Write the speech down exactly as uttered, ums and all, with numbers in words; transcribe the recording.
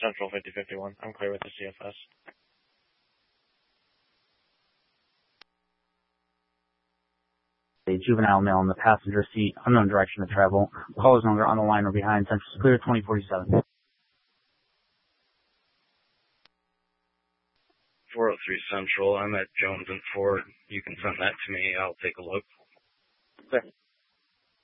Central fifty fifty-one. I'm clear with the C F S. A juvenile male in the passenger seat, unknown direction of travel. The call is no longer on the line or behind. Central is clear, twenty forty-seven. four oh three Central. I'm at Jones and Ford. You can send that to me. I'll take a look. Clear.